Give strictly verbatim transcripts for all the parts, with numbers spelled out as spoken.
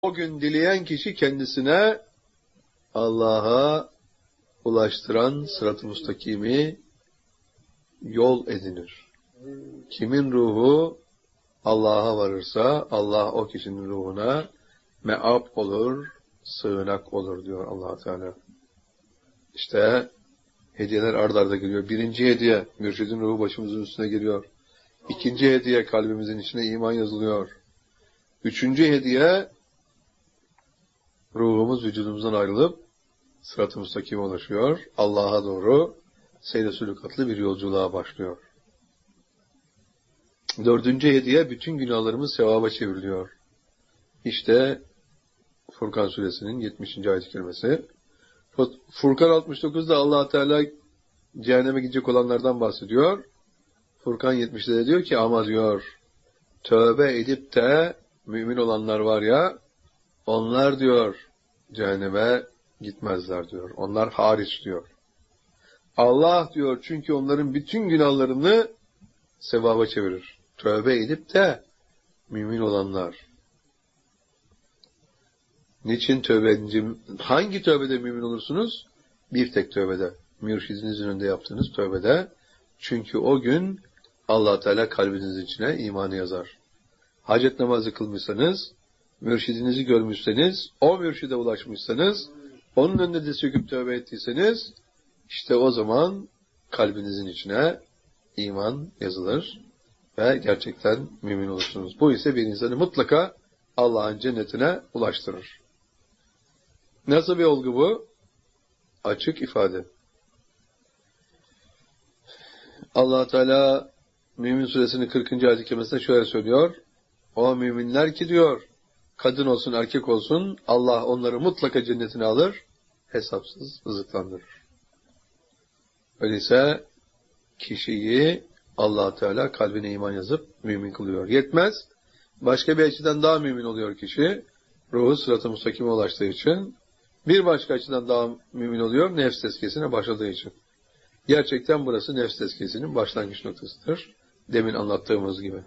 O gün dileyen kişi kendisine Allah'a ulaştıran sırat-ı müstakimi yol edinir. Kimin ruhu Allah'a varırsa Allah o kişinin ruhuna me'ab olur, sığınak olur diyor Allah Teala. İşte hediyeler ard arda geliyor. Birinci hediye mürşidin ruhu başımızın üstüne geliyor. İkinci hediye kalbimizin içine iman yazılıyor. Üçüncü hediye ruhumuz vücudumuzdan ayrılıp sırat-ı müstakime ulaşıyor. Allah'a doğru seyre sülükatlı bir yolculuğa başlıyor. Dördüncü hediye bütün günahlarımız sevaba çevriliyor. İşte Furkan suresinin yetmişinci ayet-i kerimesi. Furkan altmış dokuzda Allah Teala cehenneme gidecek olanlardan bahsediyor. Furkan yetmişte de diyor ki ama diyor tövbe edip de mümin olanlar var ya onlar diyor cehenneme gitmezler diyor. Onlar hariç diyor. Allah diyor çünkü onların bütün günahlarını sevaba çevirir. Tövbe edip de mümin olanlar. Niçin tövbe edince, hangi tövbede mümin olursunuz? Bir tek tövbede. Mürşidinizin önünde yaptığınız tövbede. Çünkü o gün Allah Teala kalbinizin içine imanı yazar. Hacet namazı kılmışsanız, mürşidinizi görmüşseniz, o mürşide ulaşmışsanız, onun önünde de söküp tövbe ettiyseniz, işte o zaman kalbinizin içine iman yazılır ve gerçekten mümin olursunuz. Bu ise bir insanı mutlaka Allah'ın cennetine ulaştırır. Nasıl bir olgu bu? Açık ifade. Allah Teala Mümin Suresinin kırkıncı ayet-i kerimesinde şöyle söylüyor. O müminler ki diyor, kadın olsun erkek olsun, Allah onları mutlaka cennetine alır, hesapsız rızıklandırır. Öyleyse kişiyi Allah Teala kalbine iman yazıp mümin kılıyor. Yetmez, başka bir açıdan daha mümin oluyor kişi. Ruhu sırat-ı müstakime ulaştığı için. Bir başka açıdan daha mümin oluyor, nefs tezkiyesine başladığı için. Gerçekten burası nefs tezkiyesinin başlangıç noktasıdır. Demin anlattığımız gibi.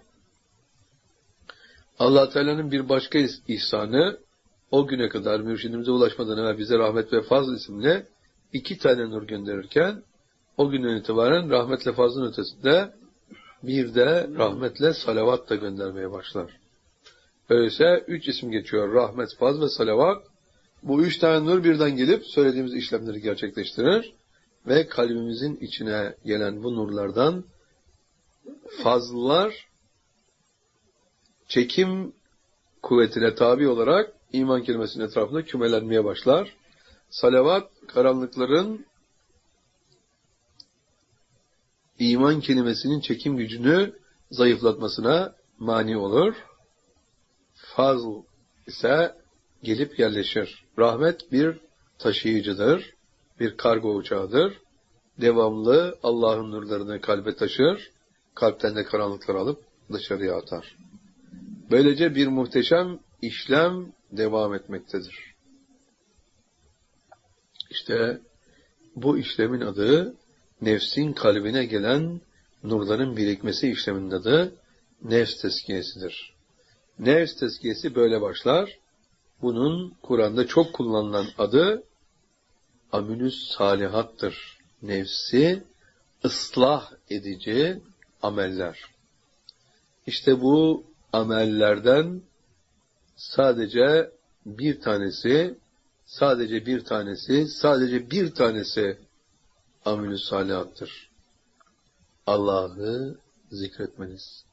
Allah Teala'nın bir başka ihsanı, o güne kadar mürşidimize ulaşmadan evvel bize rahmet ve fazl isimli iki tane nur gönderirken, o günden itibaren rahmetle fazlın ötesinde bir de rahmetle salavat da göndermeye başlar. Öyleyse üç isim geçiyor. Rahmet, faz ve salavat. Bu üç tane nur birden gelip söylediğimiz işlemleri gerçekleştirir ve kalbimizin içine gelen bu nurlardan fazlar çekim kuvvetine tabi olarak iman kelimesinin etrafında kümelenmeye başlar. Salavat, karanlıkların iman kelimesinin çekim gücünü zayıflatmasına mani olur. Fazl ise gelip yerleşir. Rahmet bir taşıyıcıdır, bir kargo uçağıdır. Devamlı Allah'ın nurlarını kalbe taşır, kalpten de karanlıkları alıp dışarıya atar. Böylece bir muhteşem işlem devam etmektedir. İşte bu işlemin adı, nefsin kalbine gelen nurların birikmesi işleminin adı nefs tezkiyesidir. Nefs tezkiyesi böyle başlar. Bunun Kur'an'da çok kullanılan adı amelüs salihattır. Nefsi ıslah edici ameller. İşte bu amellerden sadece bir tanesi, sadece bir tanesi, sadece bir tanesi amelüs salihattır. Allah'ı zikretmeniz.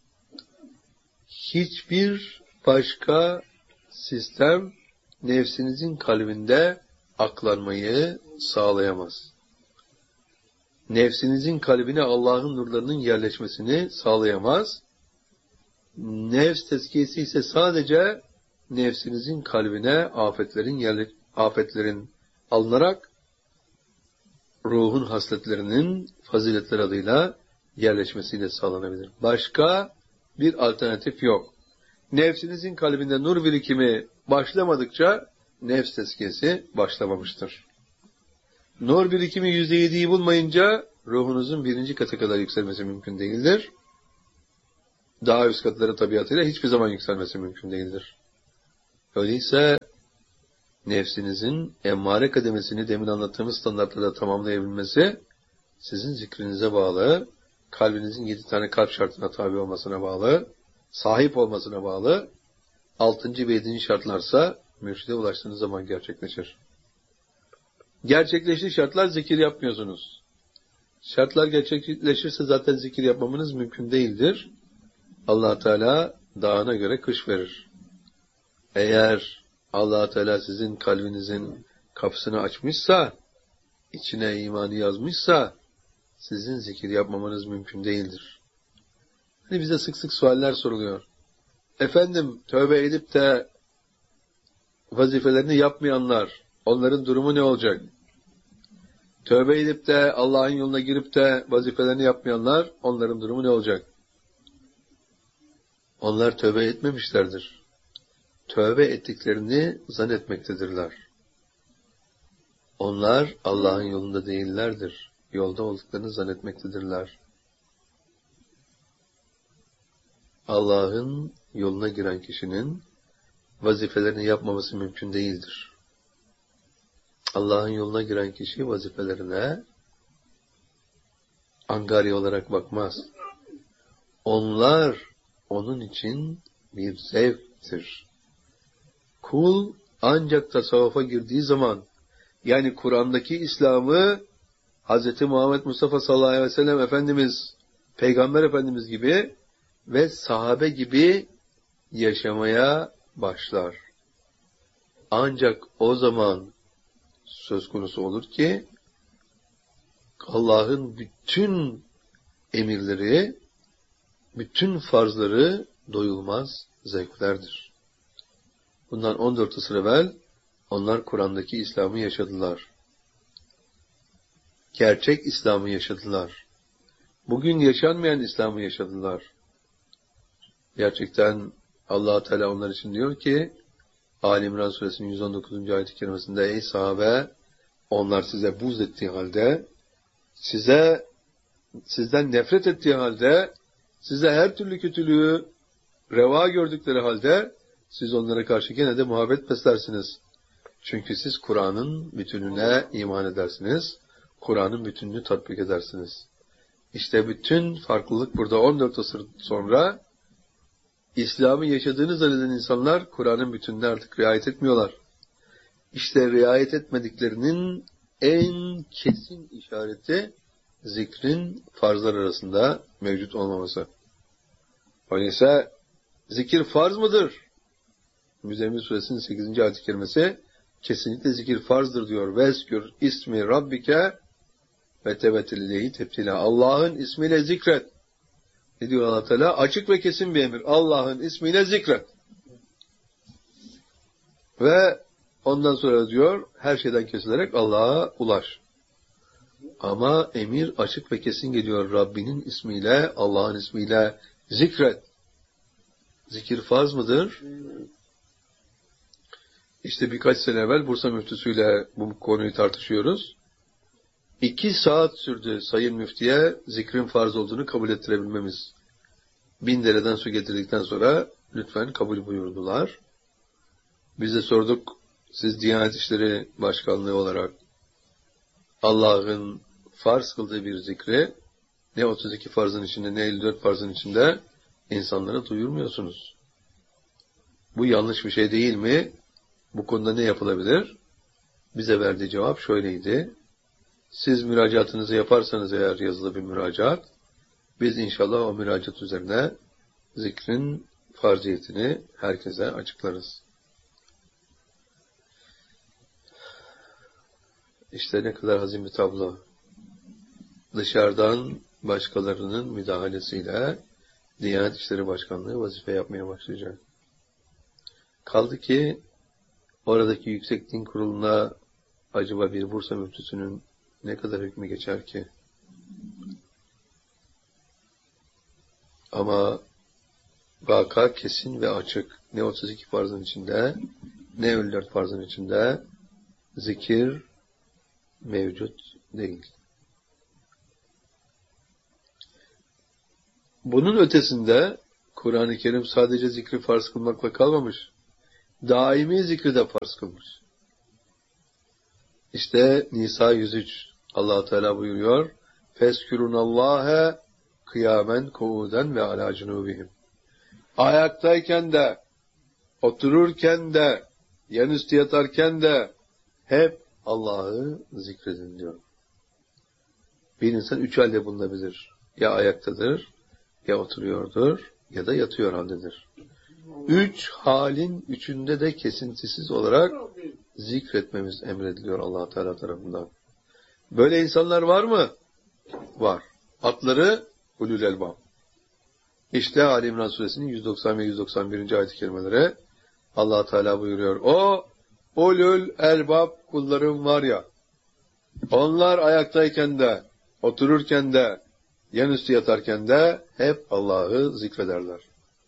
Hiçbir başka sistem nefsinizin kalbinde aklanmayı sağlayamaz. Nefsinizin kalbine Allah'ın nurlarının yerleşmesini sağlayamaz. Nefs tezkiyesi ise sadece nefsinizin kalbine afetlerin yerle, afetlerin alınarak ruhun hasletlerinin faziletler adıyla yerleşmesiyle sağlanabilir. Başka bir alternatif yok. Nefsinizin kalbinde nur birikimi başlamadıkça nefs tezkiyesi başlamamıştır. Nur birikimi yüzde yediyi bulmayınca ruhunuzun birinci katı kadar yükselmesi mümkün değildir. Daha üst katları tabiatıyla hiçbir zaman yükselmesi mümkün değildir. Öyleyse nefsinizin emmare kademesini demin anlattığımız standartlarda tamamlayabilmesi sizin zikrinize bağlı, kalbinizin yedi tane kalp şartına tabi olmasına bağlı, sahip olmasına bağlı. Altıncı ve yedinci şartlarsa mürşide ulaştığınız zaman gerçekleşir. Gerçekleştiği şartlar zikir yapmıyorsunuz. Şartlar gerçekleşirse zaten zikir yapmamanız mümkün değildir. Allah Teala dağına göre kış verir. Eğer Allah Teala sizin kalbinizin kapısını açmışsa, içine imanı yazmışsa, sizin zikir yapmamanız mümkün değildir. Hani bize sık sık sualler soruluyor. Efendim, tövbe edip de vazifelerini yapmayanlar, onların durumu ne olacak? Tövbe edip de Allah'ın yoluna girip de vazifelerini yapmayanlar, onların durumu ne olacak? Onlar tövbe etmemişlerdir. Tövbe ettiklerini zannetmektedirler. Onlar Allah'ın yolunda değillerdir. Yolda olduklarını zannetmektedirler. Allah'ın yoluna giren kişinin vazifelerini yapmaması mümkün değildir. Allah'ın yoluna giren kişi vazifelerine angarya olarak bakmaz. Onlar onun için bir zevktir. Kul ancak tasavvufa girdiği zaman, yani Kur'an'daki İslam'ı Hz. Muhammed Mustafa sallallahu aleyhi ve sellem Efendimiz, Peygamber Efendimiz gibi ve sahabe gibi yaşamaya başlar. Ancak o zaman söz konusu olur ki Allah'ın bütün emirleri, bütün farzları doyulmaz zevklerdir. Bundan on dört asır evvel onlar Kur'an'daki İslam'ı yaşadılar. Gerçek İslam'ı yaşadılar. Bugün yaşanmayan İslam'ı yaşadılar. Gerçekten Allah Teala onlar için diyor ki Ali İmran suresinin yüz on dokuzuncu ayet-i kerimesinde ey sahabe, onlar size buz ettiği halde, size sizden nefret ettiği halde, size her türlü kötülüğü reva gördükleri halde siz onlara karşı gene de muhabbet beslersiniz. Çünkü siz Kur'an'ın bütününe iman edersiniz. Kur'an'ın bütününü tatbik edersiniz. İşte bütün farklılık burada. on dört asır sonra İslam'ı yaşadığını zanneden insanlar Kur'an'ın bütününe artık riayet etmiyorlar. İşte riayet etmediklerinin en kesin işareti zikrin farzlar arasında mevcut olmaması. Öyleyse zikir farz mıdır? Müzzemmil suresinin sekizinci ayet-i kerimesi kesinlikle zikir farzdır diyor. Vezkür ismi rabbike ve tebettillehi tebtila. Allah'ın ismiyle zikret. Ne diyor Allah Teala? Açık ve kesin bir emir. Allah'ın ismiyle zikret. Ve ondan sonra diyor her şeyden kesilerek Allah'a ulaş. Ama emir açık ve kesin geliyor. Rabbinin ismiyle, Allah'ın ismiyle zikret. Zikir farz mıdır? İşte birkaç sene evvel Bursa müftüsüyle bu konuyu tartışıyoruz. İki saat sürdü Sayın Müftiye zikrin farz olduğunu kabul ettirebilmemiz. Bin dereden su getirdikten sonra lütfen kabul buyurdular. Biz de sorduk, siz Diyanet İşleri Başkanlığı olarak Allah'ın farz kıldığı bir zikri ne otuz iki farzın içinde ne elli dört farzın içinde insanlara duyurmuyorsunuz. Bu yanlış bir şey değil mi? Bu konuda ne yapılabilir? Bize verdiği cevap şöyleydi. Siz müracaatınızı yaparsanız eğer yazılı bir müracaat, biz inşallah o müracaat üzerine zikrin farziyetini herkese açıklarız. İşte ne kadar hazin bir tablo. Dışarıdan başkalarının müdahalesiyle Diyanet İşleri Başkanlığı vazife yapmaya başlayacak. Kaldı ki oradaki Yüksek Din Kurulu'na acaba bir Bursa müftüsünün ne kadar hükmü geçer ki? Ama vaka kesin ve açık. Ne otuz iki farzın içinde, ne elli dört farzın içinde zikir mevcut değil. Bunun ötesinde Kur'an-ı Kerim sadece zikri farz kılmakla kalmamış. daimi zikri de farz kılmış. İşte Nisa yüz üç Allah Teala buyuruyor: "Feskürunallâhe kıyamen kuuden ve alâ cunûbihim." Ayaktayken de, otururken de, yanüstü yatarken de hep Allah'ı zikredin diyor. Bir insan üç halde bulunabilir. Ya ayaktadır, ya oturuyordur, ya da yatıyor haldedir. Üç halin üçünde de kesintisiz olarak zikretmemiz emrediliyor Allah Teala tarafından. Böyle insanlar var mı? Var. Adları ulul elbab. İşte Ali İmran Suresinin yüz doksan ve yüz doksan birinci ayet-i kerimelere Allah Teala buyuruyor: O ulul elbab kullarım var ya, onlar ayaktayken de, otururken de, yanüstü yatarken de hep Allah'ı zikrederler.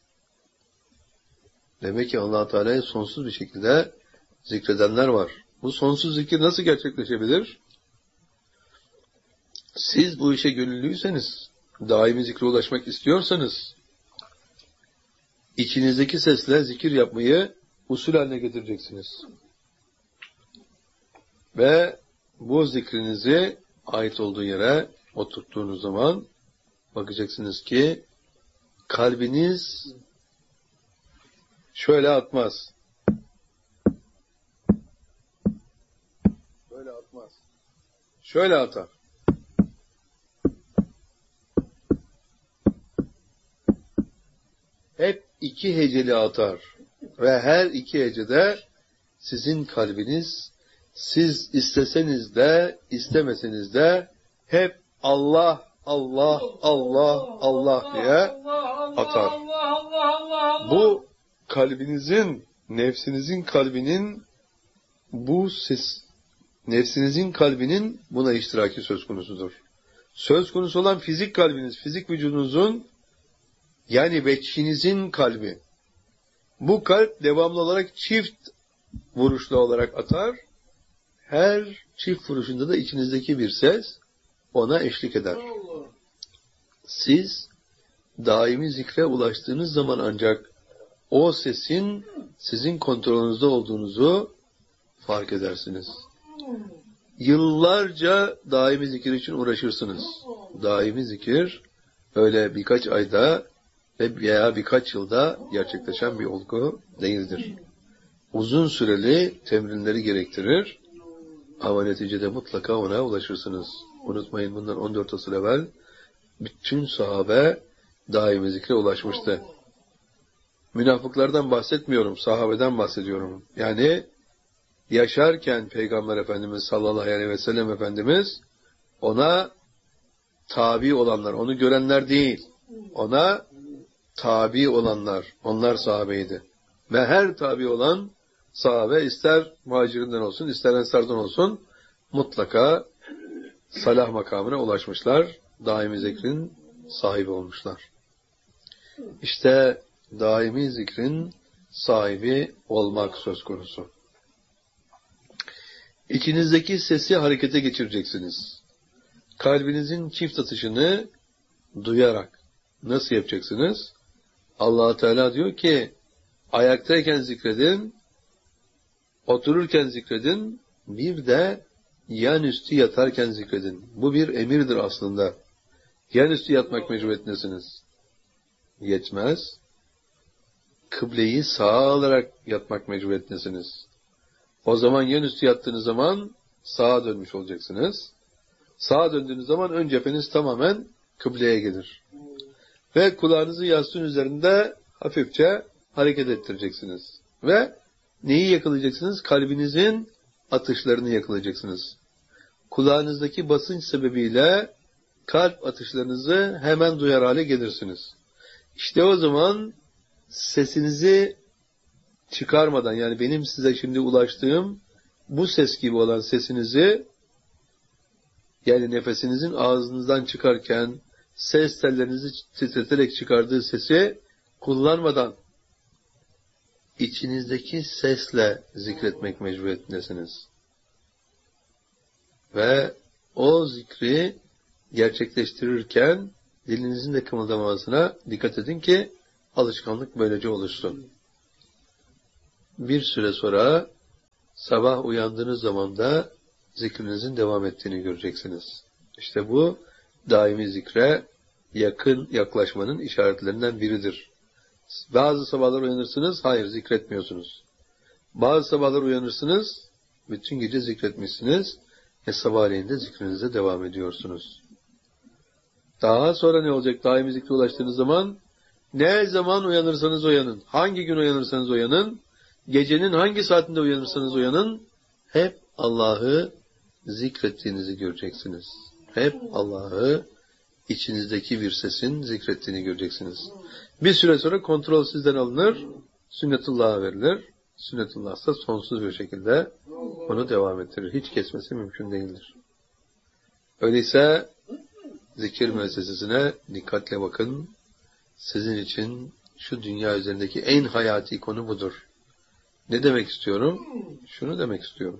Demek ki Allah Teala'yı sonsuz bir şekilde zikredenler var. Bu sonsuz zikir nasıl gerçekleşebilir? Siz bu işe gönüllüyseniz, daimi zikre ulaşmak istiyorsanız, içinizdeki sesle zikir yapmayı usul haline getireceksiniz. Ve bu zikrinizi ait olduğu yere oturttuğunuz zaman bakacaksınız ki kalbiniz şöyle atmaz. Böyle atmaz. Şöyle atar. Hep iki heceli atar. Ve her iki hecede sizin kalbiniz, siz isteseniz de, istemeseniz de hep Allah, Allah, Allah, Allah diye atar. Bu kalbinizin, nefsinizin kalbinin bu ses, nefsinizin kalbinin buna iştiraki söz konusudur. Söz konusu olan fizik kalbiniz, fizik vücudunuzun, yani veçhinizin kalbi. Bu kalp devamlı olarak çift vuruşlu olarak atar. Her çift vuruşunda da içinizdeki bir ses ona eşlik eder. Siz daimi zikre ulaştığınız zaman ancak o sesin sizin kontrolünüzde olduğunuzu fark edersiniz. Yıllarca daimi zikir için uğraşırsınız. Daimi zikir öyle birkaç ayda veya birkaç yılda gerçekleşen bir olgu değildir. Uzun süreli temrinleri gerektirir ama neticede mutlaka ona ulaşırsınız. Unutmayın, bundan on dört asır evvel bütün sahabe daimi zikre ulaşmıştı. Münafıklardan bahsetmiyorum, sahabeden bahsediyorum. Yani yaşarken Peygamber Efendimiz sallallahu aleyhi ve sellem Efendimiz ona tabi olanlar, onu görenler değil, ona tabi olanlar, onlar sahabeydi. Ve her tabi olan sahabe, ister muhacirinden olsun, ister ensardan olsun, mutlaka salah makamına ulaşmışlar, daimi zikrin sahibi olmuşlar. İşte daimi zikrin sahibi olmak söz konusu. İçinizdeki sesi harekete geçireceksiniz. Kalbinizin çift atışını duyarak. Nasıl yapacaksınız? Allah Teala diyor ki, ayaktayken zikredin, otururken zikredin, bir de yanüstü yatarken zikredin. Bu bir emirdir aslında. Yanüstü yatmak mecburiyetindesiniz. Yetmez. Kıbleyi sağa alarak yatmak mecburiyetindesiniz. O zaman yanüstü yattığınız zaman sağa dönmüş olacaksınız. Sağa döndüğünüz zaman ön cepheniz tamamen kıbleye gelir. Ve kulağınızı yastığın üzerinde hafifçe hareket ettireceksiniz. Ve neyi yakalayacaksınız? Kalbinizin atışlarını yakalayacaksınız. Kulağınızdaki basınç sebebiyle kalp atışlarınızı hemen duyar hale gelirsiniz. İşte o zaman sesinizi çıkarmadan, yani benim size şimdi ulaştığım bu ses gibi olan sesinizi, yani nefesinizin ağzınızdan çıkarken ses tellerinizi titreterek çıkardığı sesi kullanmadan içinizdeki sesle zikretmek mecburiyetindesiniz. Ve o zikri gerçekleştirirken dilinizin de kımıldamamasına dikkat edin ki alışkanlık böylece oluşsun. bir süre sonra sabah uyandığınız zaman da zikrinizin devam ettiğini göreceksiniz. İşte bu daimi zikre yakın yaklaşmanın işaretlerinden biridir. Bazı sabahlar uyanırsınız, hayır zikretmiyorsunuz. Bazı sabahlar uyanırsınız, bütün gece zikretmişsiniz ve sabahleyin de zikrinize devam ediyorsunuz. Daha sonra ne olacak? Daimi zikre ulaştığınız zaman ne zaman uyanırsanız uyanın, hangi gün uyanırsanız uyanın, gecenin hangi saatinde uyanırsanız uyanın, hep Allah'ı zikrettiğinizi göreceksiniz. Hep Allah'ı içinizdeki bir sesin zikrettiğini göreceksiniz. Bir süre sonra kontrol sizden alınır, sünnetullah'a verilir. Sünnetullah ise sonsuz bir şekilde onu devam ettirir. Hiç kesmesi mümkün değildir. Öyleyse zikir müessesesine dikkatle bakın. Sizin için şu dünya üzerindeki en hayati konu budur. Ne demek istiyorum? Şunu demek istiyorum.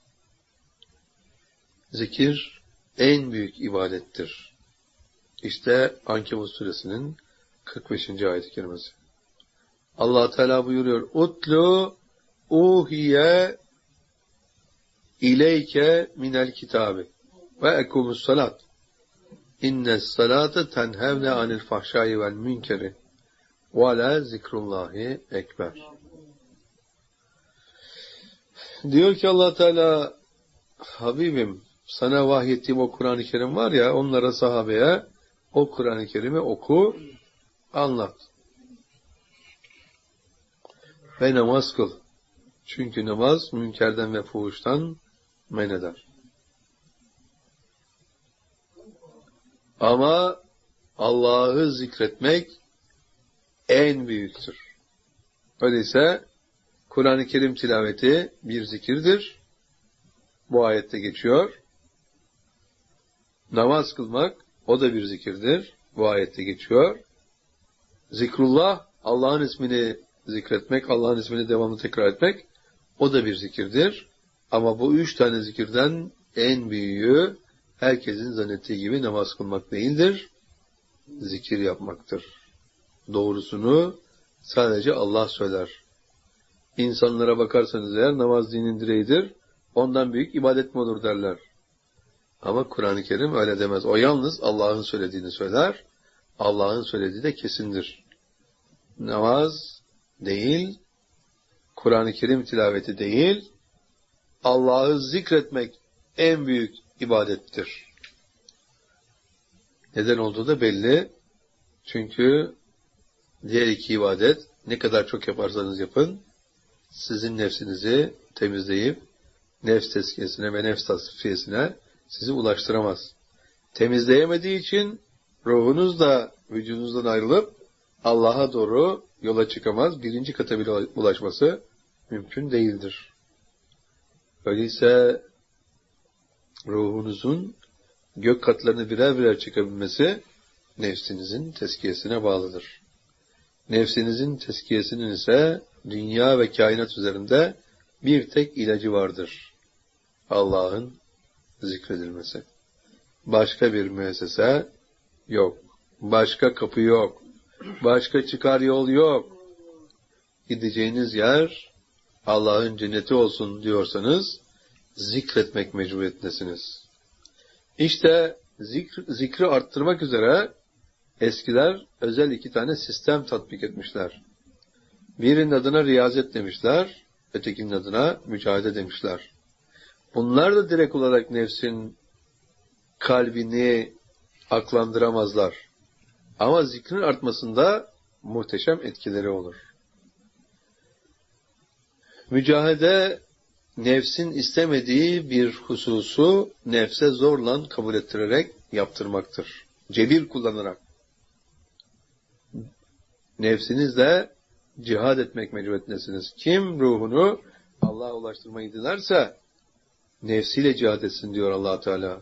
Zikir en büyük ibadettir. İşte Ankebut suresinin kırk beşinci ayet-i kerimesi. Allah Teala buyuruyor: "Utlu uhiye ileyke minel kitabi ve ekumus salat. İnnes salate tenhevne anil fahşai vel münkeri ve la zikrullahi ekber." Diyor ki Allah Teala, Habibim, sana vahyettiğim o Kur'an-ı Kerim var ya, onlara, sahabeye o Kur'an-ı Kerim'i oku, anlat. Ve namaz kıl. Çünkü namaz münkerden ve fuhuştan men eder. Ama Allah'ı zikretmek en büyüktür. Öyleyse Kur'an-ı Kerim tilaveti bir zikirdir. Bu ayette geçiyor. Namaz kılmak o da bir zikirdir. Bu ayette geçiyor. Zikrullah, Allah'ın ismini zikretmek, Allah'ın ismini devamlı tekrar etmek, o da bir zikirdir. Ama bu üç tane zikirden en büyüğü herkesin zannettiği gibi namaz kılmak değildir. Zikir yapmaktır. Doğrusunu sadece Allah söyler. İnsanlara bakarsanız eğer namaz dinin direğidir, ondan büyük ibadet mi olur derler. Ama Kur'an-ı Kerim öyle demez. O yalnız Allah'ın söylediğini söyler. Allah'ın söylediği de kesindir. Namaz değil, Kur'an-ı Kerim tilaveti değil, Allah'ı zikretmek en büyük ibadettir. Neden olduğu da belli. Çünkü diğer iki ibadet ne kadar çok yaparsanız yapın, sizin nefsinizi temizleyip nefs tezkiyesine ve nefs tasfiyesine sizi ulaştıramaz. Temizleyemediği için ruhunuz da vücudunuzdan ayrılıp Allah'a doğru yola çıkamaz. Birinci kata bile ulaşması mümkün değildir. Öyleyse ruhunuzun gök katlarını birer birer çıkabilmesi nefsinizin tezkiyesine bağlıdır. Nefsinizin tezkiyesinin ise dünya ve kainat üzerinde bir tek ilacı vardır. Allah'ın zikredilmesi. Başka bir müessese yok. Başka kapı yok. Başka çıkar yol yok. Gideceğiniz yer Allah'ın cenneti olsun diyorsanız zikretmek mecburiyetindesiniz. İşte zikr, zikri arttırmak üzere eskiler özel iki tane sistem tatbik etmişler. Birinin adına riyazet demişler, ötekinin adına mücahede demişler. Bunlar da direkt olarak nefsin kalbini aklandıramazlar. Ama zikrin artmasında muhteşem etkileri olur. Mücahede, nefsin istemediği bir hususu nefse zorla kabul ettirerek yaptırmaktır. Cebir kullanarak. Nefsinizle cihad etmek mecburiyetindesiniz. Kim ruhunu Allah'a ulaştırmayı dilerse nefsiyle cihad etsin diyor Allah Teala.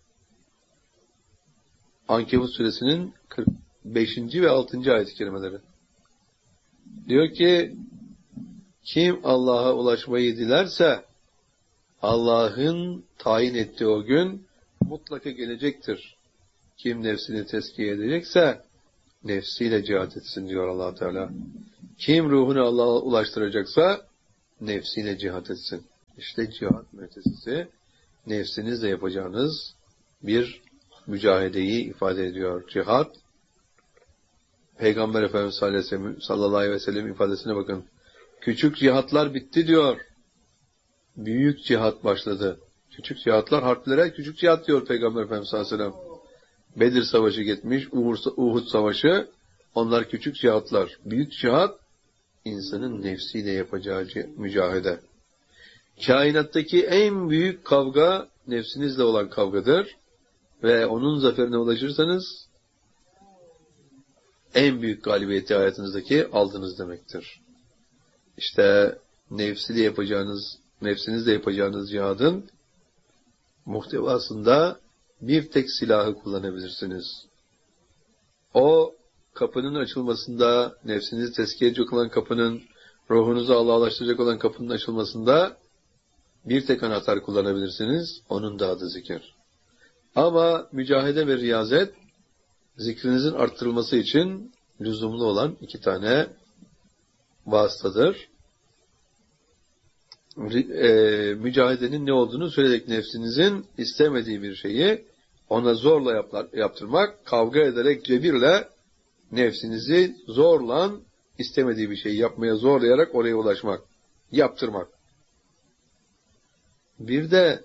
Ankebut suresinin kırk beşinci ve altıncı ayet-i kerimeleri. Diyor ki, kim Allah'a ulaşmayı dilerse Allah'ın tayin ettiği o gün mutlaka gelecektir. Kim nefsini tezkiye edecekse nefsiyle cihad etsin diyor Allah Teala. Kim ruhunu Allah'a ulaştıracaksa nefsiyle cihat etsin. İşte cihat müessesesi nefsinizle yapacağınız bir mücahedeyi ifade ediyor. Cihat, Peygamber Efendimiz sallallahu aleyhi ve sellem ifadesine bakın. Küçük cihatlar bitti diyor. Büyük cihat başladı. Küçük cihatlar harplere küçük cihat diyor Peygamber Efendimiz sallallahu aleyhi ve sellem. Bedir Savaşı gitmiş, Uhud Savaşı, onlar küçük cihatlar. Büyük cihat, insanın nefsiyle yapacağı mücahede. Kainattaki en büyük kavga, nefsinizle olan kavgadır. Ve onun zaferine ulaşırsanız, en büyük galibiyeti hayatınızdaki aldınız demektir. İşte nefsiyle yapacağınız, nefsinizle yapacağınız cihadın muhtevasında bir tek silahı kullanabilirsiniz. O kapının açılmasında, nefsinizi tezkiye edecek olan kapının, ruhunuzu Allah'laştıracak olan kapının açılmasında bir tek anahtar kullanabilirsiniz. Onun da adı zikir. Ama mücahede ve riyazet, zikrinizin arttırılması için lüzumlu olan iki tane vasıtadır. E, mücahedenin ne olduğunu söyledik. Nefsinizin istemediği bir şeyi ona zorla yaplar, yaptırmak, kavga ederek cebirle nefsinizi zorla istemediği bir şeyi yapmaya zorlayarak oraya ulaşmak, yaptırmak. Bir de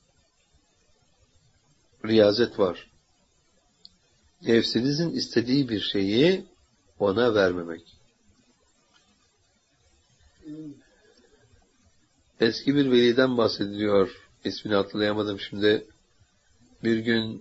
riyazet var. Nefsinizin istediği bir şeyi ona vermemek. Eski bir veliden bahsediliyor. İsmini hatırlayamadım şimdi. Bir gün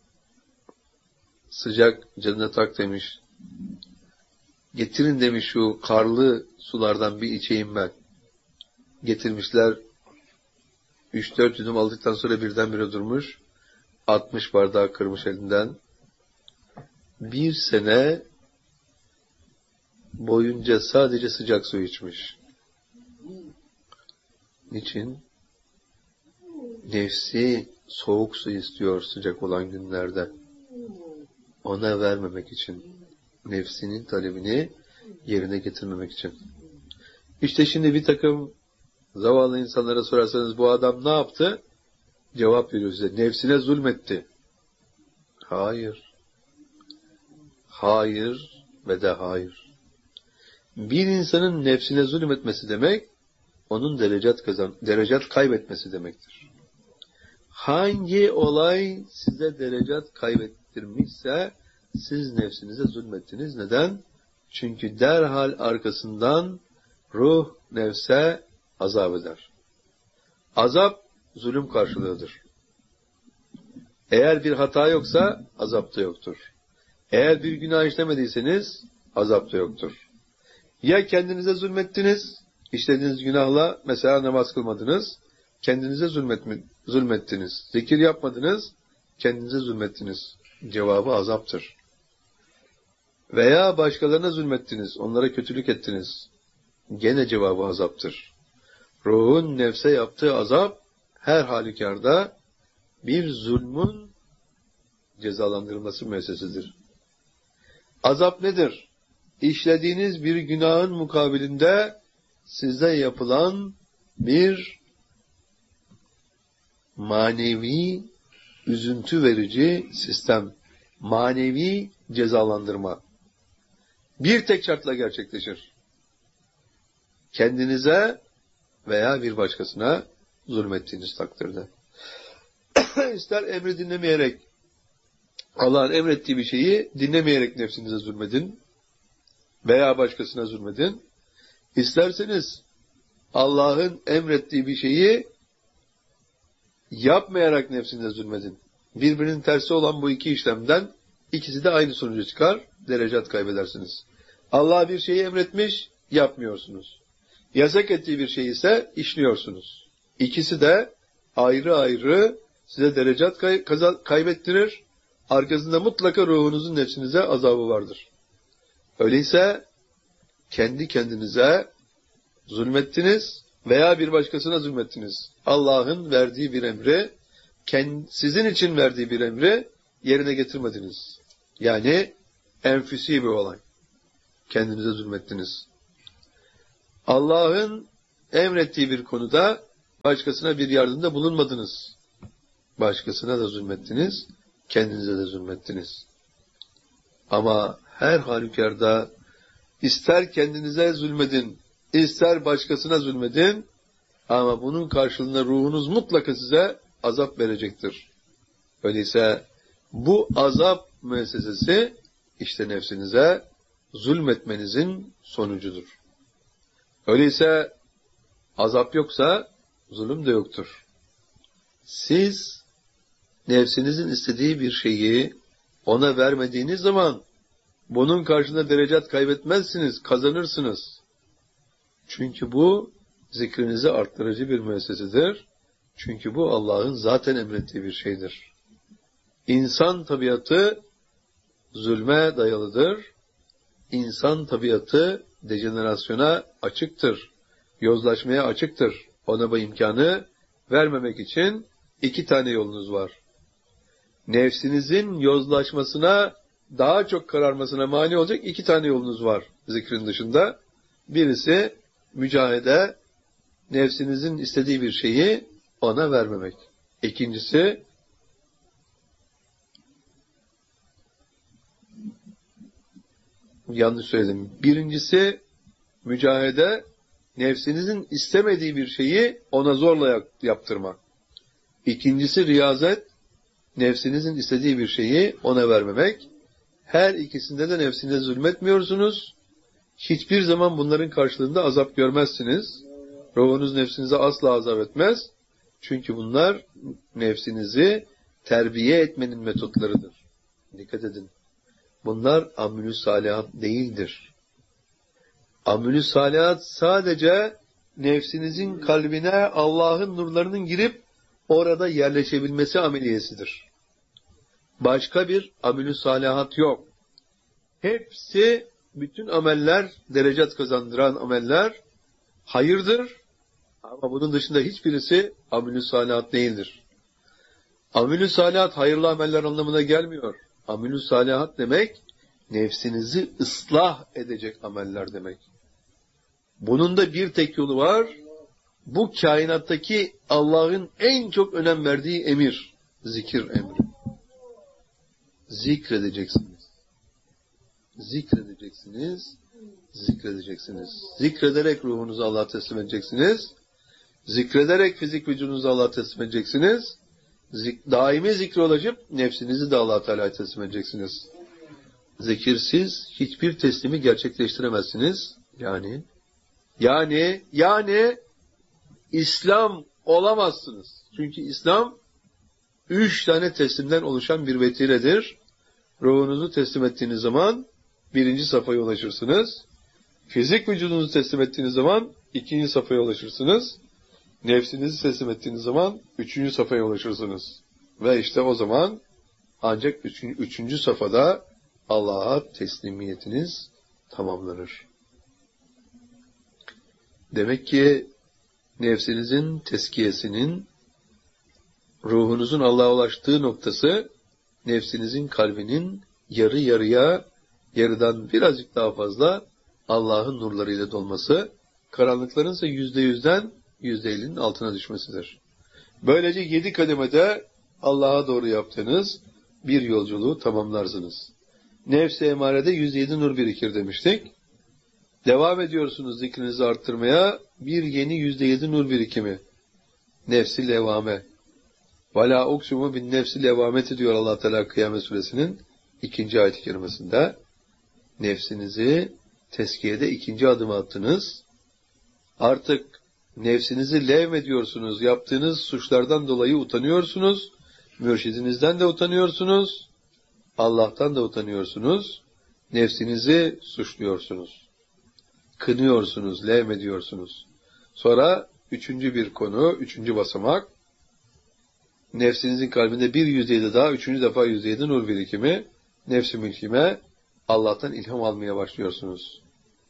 sıcak canına tak demiş. Getirin demiş şu karlı sulardan bir içeyim ben. Getirmişler. Üç dört yudum aldıktan sonra birdenbire durmuş. altmış bardağı kırmış elinden. Bir sene boyunca sadece sıcak su içmiş. Niçin? Nefsi soğuk su istiyor sıcak olan günlerde. Ona vermemek için. Nefsinin talebini yerine getirmemek için. İşte şimdi bir takım zavallı insanlara sorarsanız bu adam ne yaptı? Cevap veriyor size. Nefsine zulmetti. Hayır. Hayır ve de hayır. Bir insanın nefsine zulmetmesi demek, onun derecat kazan, derecat kaybetmesi demektir. Hangi olay size derecat kaybettirmişse, siz nefsinize zulmettiniz. Neden? Çünkü derhal arkasından ruh nefse azap eder. Azap, zulüm karşılığıdır. Eğer bir hata yoksa, azap da yoktur. Eğer bir günah işlemediyseniz, azap da yoktur. Ya kendinize zulmettiniz, işlediğiniz günahla, mesela namaz kılmadınız, kendinize zulmet, zulmettiniz. Zikir yapmadınız, kendinize zulmettiniz. Cevabı azaptır. Veya başkalarına zulmettiniz, onlara kötülük ettiniz. Gene cevabı azaptır. Ruhun nefse yaptığı azap, her halükarda bir zulmün cezalandırılması müessesesidir. Azap nedir? İşlediğiniz bir günahın mukabilinde size yapılan bir manevi üzüntü verici sistem, manevi cezalandırma. Bir tek şartla gerçekleşir. Kendinize veya bir başkasına zulmettiğiniz takdirde. İster emri dinlemeyerek, Allah'ın emrettiği bir şeyi dinlemeyerek nefsinize zulmedin veya başkasına zulmedin. İsterseniz Allah'ın emrettiği bir şeyi yapmayarak nefsinize zulmedin. Birbirinin tersi olan bu iki işlemden ikisi de aynı sonuca çıkar, derecat kaybedersiniz. Allah bir şeyi emretmiş, yapmıyorsunuz. Yasak ettiği bir şey ise işliyorsunuz. İkisi de ayrı ayrı size derecat kay- kaybettirir. Arkasında mutlaka ruhunuzun nefsinize azabı vardır. Öyleyse kendi kendinize zulmettiniz veya bir başkasına zulmettiniz. Allah'ın verdiği bir emri, sizin için verdiği bir emri yerine getirmediniz. Yani enfüsi bir olay. Kendinize zulmettiniz. Allah'ın emrettiği bir konuda başkasına bir yardımda bulunmadınız. Başkasına da zulmettiniz, kendinize de zulmettiniz. Ama her halükarda ister kendinize zulmedin, ister başkasına zulmedin, ama bunun karşılığında ruhunuz mutlaka size azap verecektir. Öyleyse bu azap müessesesi işte nefsinize zulmetmenizin sonucudur. Öyleyse azap yoksa zulüm de yoktur. Siz nefsinizin istediği bir şeyi ona vermediğiniz zaman bunun karşılığında derecat kaybetmezsiniz, kazanırsınız. Çünkü bu zikrinizi arttırıcı bir müessesedir. Çünkü bu Allah'ın zaten emrettiği bir şeydir. İnsan tabiatı zulme dayalıdır. İnsan tabiatı dejenerasyona açıktır. Yozlaşmaya açıktır. Ona bu imkanı vermemek için iki tane yolunuz var. Nefsinizin yozlaşmasına, daha çok kararmasına mani olacak iki tane yolunuz var zikrin dışında. Birisi mücahede, nefsinizin istediği bir şeyi ona vermemek. İkincisi yanlış söyledim. Birincisi mücahede, nefsinizin istemediği bir şeyi ona zorla yaptırmak. İkincisi riyazet, nefsinizin istediği bir şeyi ona vermemek. Her ikisinde de nefsinize zulmetmiyorsunuz. Hiçbir zaman bunların karşılığında azap görmezsiniz. Ruhunuz nefsinize asla azap etmez. Çünkü bunlar nefsinizi terbiye etmenin metotlarıdır. Dikkat edin. Bunlar amülü salihat değildir. Amülü salihat sadece nefsinizin kalbine Allah'ın nurlarının girip orada yerleşebilmesi ameliyesidir. Başka bir amülü salihat yok. Hepsi, bütün ameller, derecat kazandıran ameller hayırdır. Ama bunun dışında hiçbirisi amülü salihat değildir. Amülü salihat hayırlı ameller anlamına gelmiyor. Amülü salihat demek, nefsinizi ıslah edecek ameller demek. Bunun da bir tek yolu var. Bu kainattaki Allah'ın en çok önem verdiği emir. Zikir emri. Zikredeceksiniz. Zikredeceksiniz. Zikredeceksiniz. Zikrederek ruhunuzu Allah'a teslim edeceksiniz. Zikrederek fizik vücudunuzu Allah'a teslim edeceksiniz. Zik, daimi zikri olacak, nefsinizi de Allah-u Teala'ya teslim edeceksiniz. Zikirsiz hiçbir teslimi gerçekleştiremezsiniz. Yani, yani, yani İslam olamazsınız. Çünkü İslam üç tane teslimden oluşan bir vetiredir. Ruhunuzu teslim ettiğiniz zaman birinci safhaya ulaşırsınız. Fizik vücudunuzu teslim ettiğiniz zaman ikinci safhaya ulaşırsınız. Nefsinizi teslim ettiğiniz zaman üçüncü safhaya ulaşırsınız. Ve işte o zaman ancak üçüncü, üçüncü safhada Allah'a teslimiyetiniz tamamlanır. Demek ki nefsinizin teskiyesinin, ruhunuzun Allah'a ulaştığı noktası, nefsinizin kalbinin yarı yarıya, yarıdan birazcık daha fazla Allah'ın nurlarıyla dolması, karanlıkların ise yüzde yüzden yüzde ellinin altına düşmesidir. Böylece yedi kademede Allah'a doğru yaptığınız bir yolculuğu tamamlarsınız. Nefs-i emarede yüzde yedi nur birikir demiştik. Devam ediyorsunuz zikrinizi arttırmaya, bir yeni yüzde yedi nur birikimi. Nefs-i levame. وَلَا اُقْسُمُ بِالنَّفْسِ levameti diyor Allah Teala Kıyamet Suresinin ikinci ayet-i kerimesinde. Nefsinizi teskiyede ikinci adımı attınız. Artık nefsinizi levmediyorsunuz. Yaptığınız suçlardan dolayı utanıyorsunuz. Mürşidinizden de utanıyorsunuz. Allah'tan da utanıyorsunuz. Nefsinizi suçluyorsunuz. Kınıyorsunuz, levmediyorsunuz. Sonra üçüncü bir konu, üçüncü basamak. Nefsinizin kalbinde bir yüzde yedi daha, üçüncü defa yüzde yedi nur birikimi. Nefs-i mülkime Allah'tan ilham almaya başlıyorsunuz.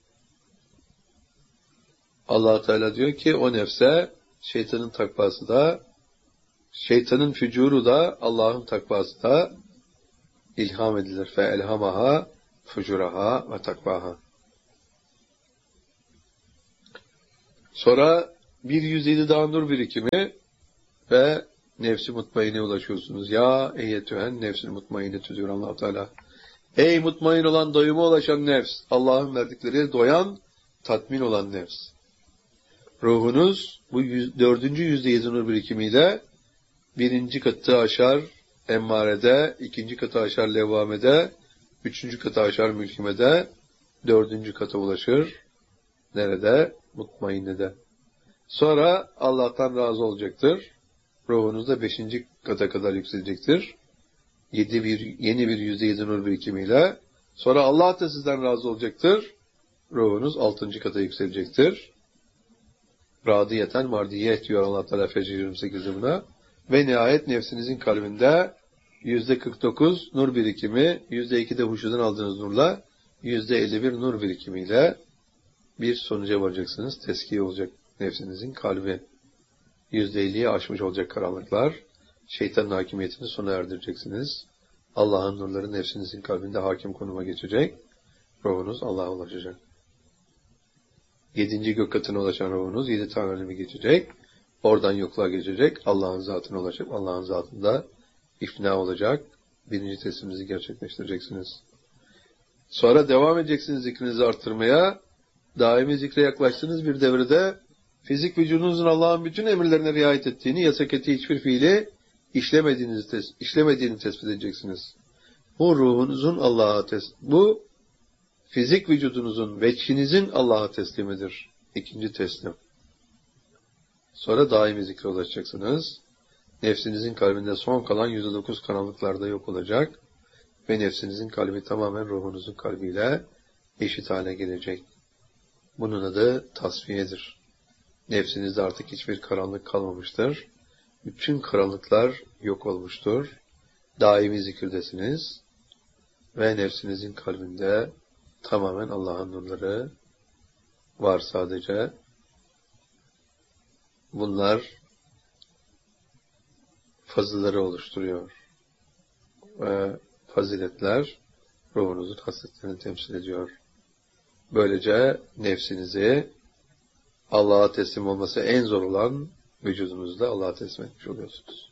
Allah Teala diyor ki o nefse şeytanın takvası da, şeytanın fücuru da, Allah'ın takvası da ilham edilir. Fe elhamaha fücuraha ve takvaha. Sonra bir yüz yedi daha nur birikimi ve nefsi mutmainne ulaşıyorsunuz. Ya eyyetühen nefsi mutmainne diyor Allah Teala. Ey mutmain olan, doyuma ulaşan nefs, Allah'ın verdikleri doyan, tatmin olan nefs. Ruhunuz bu yüz, dördüncü yüzde yedi nur birikimiyle birinci katı aşar emmarede, ikinci katı aşar levvamede, üçüncü katı aşar mülkimede, dördüncü kata ulaşır. Nerede? Mutmainnede. Sonra Allah'tan razı olacaktır. Ruhunuz da beşinci kata kadar yükselecektir. Yedi bir, yeni bir yüzde yedi nur birikimiyle. Sonra Allah da sizden razı olacaktır. Ruhunuz altıncı kata yükselecektir. Radiyeten mardiyet diyor Allah Teala Fecr yirmi sekizde buna. Ve nihayet nefsinizin kalbinde yüzde kırk dokuz nur birikimi, yüzde iki de huşudan aldığınız nurla, yüzde elli bir nur birikimiyle bir sonuca varacaksınız. Teskiye olacak nefsinizin kalbi. yüzde elliyi aşmış olacak karanlıklar. Şeytanın hakimiyetini sona erdireceksiniz. Allah'ın nurları nefsinizin kalbinde hakim konuma geçecek. Ruhunuz Allah'a ulaşacak. Yedinci gök katına ulaşan ruhunuz yedi tane alemi geçecek. Oradan yokluğa geçecek. Allah'ın zatına ulaşıp Allah'ın zatında ifna olacak. Birinci testimizi gerçekleştireceksiniz. Sonra devam edeceksiniz zikrinizi arttırmaya. Daimi zikre yaklaştığınız bir devrede fizik vücudunuzun Allah'ın bütün emirlerine riayet ettiğini, yasak ettiği hiçbir fiili işlemediğinizi tes işlemediğini tespit edeceksiniz. Bu ruhunuzun Allah'a teslim. Bu fizik vücudunuzun, veçhinizin Allah'a teslimidir. İkinci teslim. Sonra daimi zikre ulaşacaksınız. Nefsinizin kalbinde son kalan yüzde dokuz karanlıklarda yok olacak. Ve nefsinizin kalbi tamamen ruhunuzun kalbiyle eşit hale gelecek. Bunun adı tasfiyedir. Nefsinizde artık hiçbir karanlık kalmamıştır. Bütün karanlıklar yok olmuştur. Daimi zikirdesiniz. Ve nefsinizin kalbinde tamamen Allah'ın nurları var sadece. Bunlar fazılları oluşturuyor. Ve faziletler ruhunuzun hasletlerini temsil ediyor. Böylece nefsinizi Allah'a teslim olması en zor olan vücudunuzda Allah'a teslim etmiş oluyorsunuz.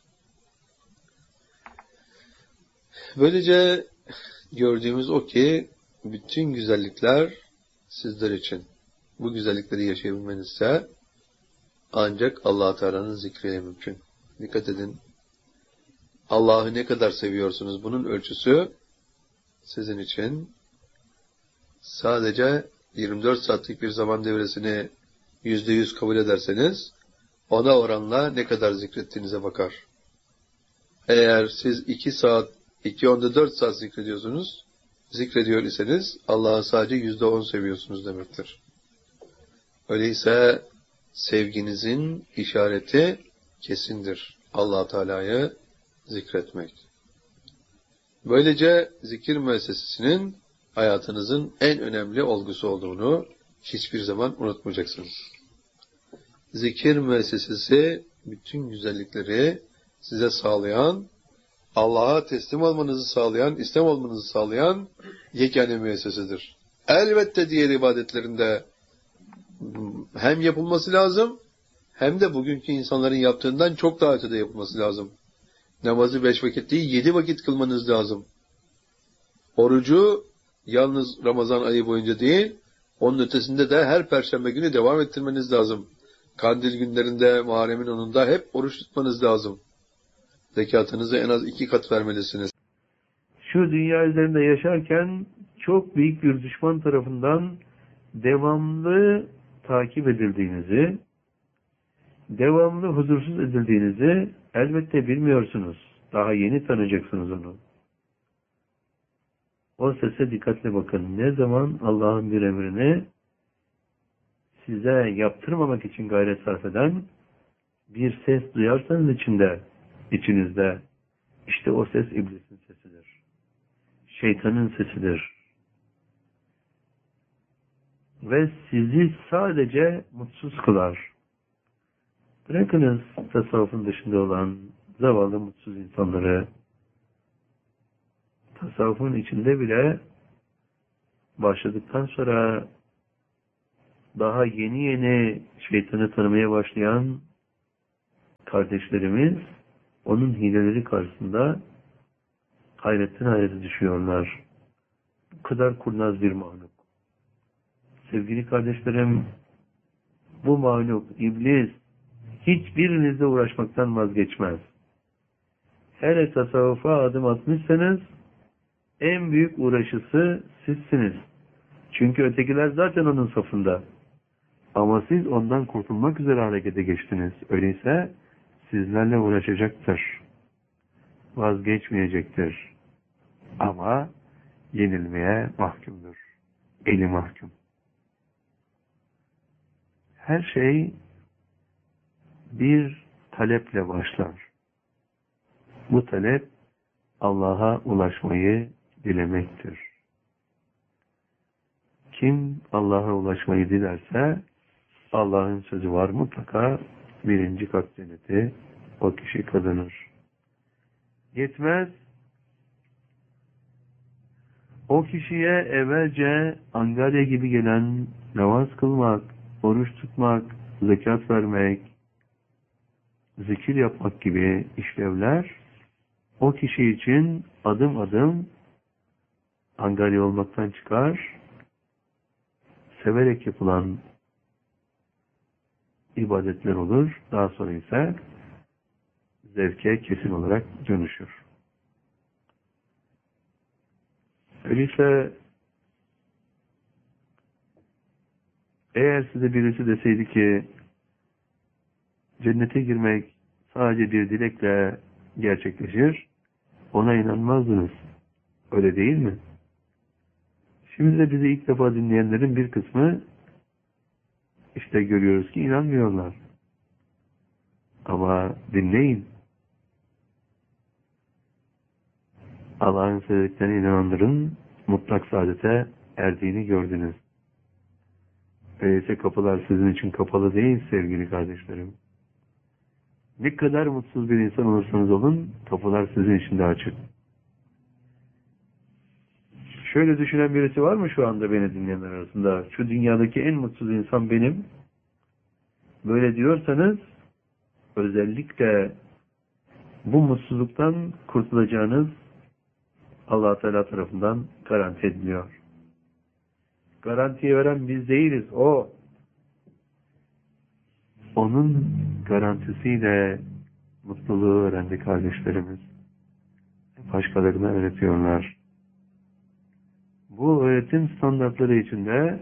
Böylece gördüğümüz o ki bütün güzellikler sizler için. Bu güzellikleri yaşayabilmenizse ancak Allah Teala'nın zikriyle mümkün. Dikkat edin. Allah'ı ne kadar seviyorsunuz? Bunun ölçüsü sizin için sadece yirmi dört saatlik bir zaman devresini yüzde yüz kabul ederseniz ona oranla ne kadar zikrettiğinize bakar. Eğer siz iki saat, iki onda dört saat zikrediyorsunuz, zikrediyor iseniz Allah'ı sadece yüzde on seviyorsunuz demektir. Öyleyse sevginizin işareti kesindir. Allah Teala'yı zikretmek. Böylece zikir müessesesinin hayatınızın en önemli olgusu olduğunu hiçbir zaman unutmayacaksınız. Zikir müessesesi bütün güzellikleri size sağlayan, Allah'a teslim olmanızı sağlayan, İslam olmanızı sağlayan yegane müessesesidir. Elbette diğer ibadetlerinde hem yapılması lazım, hem de bugünkü insanların yaptığından çok daha ötede yapılması lazım. Namazı beş vakit değil, yedi vakit kılmanız lazım. Orucu yalnız Ramazan ayı boyunca değil, onun ötesinde de her perşembe günü devam ettirmeniz lazım. Kandil günlerinde, Muharrem'in onunda hep oruç tutmanız lazım. Zekatınızı en az iki kat vermelisiniz. Şu dünya üzerinde yaşarken çok büyük bir düşman tarafından devamlı takip edildiğinizi, devamlı huzursuz edildiğinizi elbette bilmiyorsunuz. Daha yeni tanıyacaksınız onu. O sese dikkatle bakın. Ne zaman Allah'ın bir emrini size yaptırmamak için gayret sarf eden bir ses duyarsanız içinde, içinizde, işte o ses iblisin sesidir. Şeytanın sesidir. Ve sizi sadece mutsuz kılar. Bırakınız tasavvufun dışında olan zavallı mutsuz insanları. Tasavvufun içinde bile başladıktan sonra daha yeni yeni şeytanı tanımaya başlayan kardeşlerimiz onun hileleri karşısında hayretten hayrete düşüyorlar. Bu kadar kurnaz bir mahluk. Sevgili kardeşlerim, bu mahluk, iblis, hiçbirinizle uğraşmaktan vazgeçmez. Hele tasavvufa adım atmışsanız, en büyük uğraşısı sizsiniz. Çünkü ötekiler zaten onun safında. Ama siz ondan kurtulmak üzere harekete geçtiniz. Öyleyse sizlerle uğraşacaktır. Vazgeçmeyecektir. Ama yenilmeye mahkumdur. Eli mahkum. Her şey bir taleple başlar. Bu talep Allah'a ulaşmayı dilemektir. Kim Allah'a ulaşmayı dilerse Allah'ın sözü var, mutlaka birinci kat cenneti o kişi kazanır. Yetmez, o kişiye evvelce angarya gibi gelen namaz kılmak, oruç tutmak, zekat vermek, zikir yapmak gibi işlevler o kişi için adım adım angarya olmaktan çıkar, severek yapılan ibadetler olur. Daha sonra ise zevke kesin olarak dönüşür. Öyleyse eğer size birisi deseydi ki cennete girmek sadece bir dilekle gerçekleşir, ona inanmazdınız. Öyle değil mi? Şimdi de bizi ilk defa dinleyenlerin bir kısmı işte görüyoruz ki inanmıyorlar. Ama dinleyin. Allah'ın söylediklerine inananların mutlak saadete erdiğini gördünüz. Öyleyse kapılar sizin için kapalı değil sevgili kardeşlerim. Ne kadar mutsuz bir insan olursanız olun, kapılar sizin için de açık. Şöyle düşünen birisi var mı şu anda beni dinleyenler arasında? Şu dünyadaki en mutsuz insan benim. Böyle diyorsanız, özellikle bu mutsuzluktan kurtulacağınız Allah Teala tarafından garanti ediliyor. Garantiye veren biz değiliz, o. Onun garantisiyle mutluluğu öğrendi kardeşlerimiz. Başkalarına öğretiyorlar. Bu öğretim standartları içinde